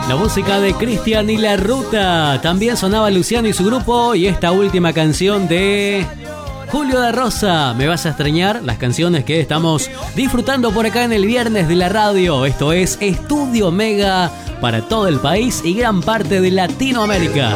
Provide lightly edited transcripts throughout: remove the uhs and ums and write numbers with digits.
La música de Cristian y La Ruta. También sonaba Luciano y su grupo. Y esta última canción de Julio da Rosa, Me vas a extrañar. Las canciones que estamos disfrutando por acá en el viernes de la radio. Esto es Estudio Mega para todo el país y gran parte de Latinoamérica.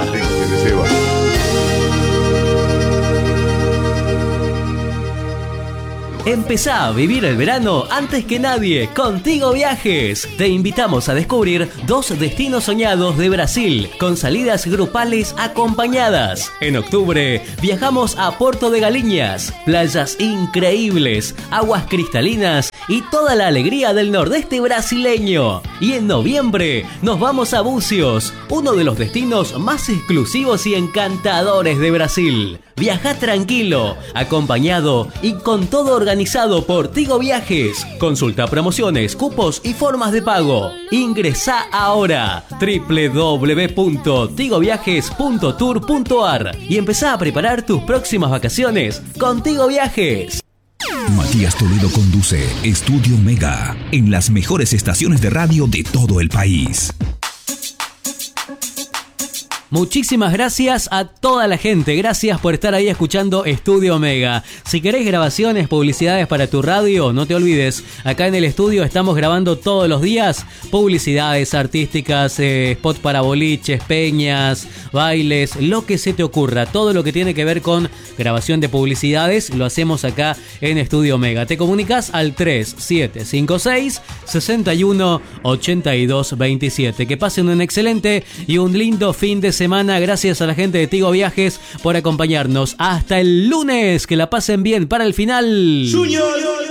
Empezá a vivir el verano antes que nadie con Tigo Viajes. Te invitamos a descubrir 2 destinos soñados de Brasil con salidas grupales acompañadas. En octubre viajamos a Porto de Galinhas, playas increíbles, aguas cristalinas y toda la alegría del nordeste brasileño. Y en noviembre nos vamos a Búzios, uno de los destinos más exclusivos y encantadores de Brasil. Viaja tranquilo, acompañado y con todo organizado por Tigo Viajes. Consulta promociones, cupos y formas de pago. Ingresá ahora www.tigoviajes.tour.ar y empezá a preparar tus próximas vacaciones con Tigo Viajes. Matías Toledo conduce Estudio Mega en las mejores estaciones de radio de todo el país. Muchísimas gracias a toda la gente. Gracias por estar ahí escuchando Estudio Mega. Si querés grabaciones, publicidades para tu radio, no te olvides. Acá en el estudio estamos grabando todos los días publicidades artísticas, spots para boliches, peñas, bailes, lo que se te ocurra. Todo lo que tiene que ver con grabación de publicidades lo hacemos acá en Estudio Mega. Te comunicas al 3756 61 82 27. Que pasen un excelente y un lindo fin de semana. Gracias a la gente de Tigo Viajes por acompañarnos. Hasta el lunes. Que la pasen bien para el final.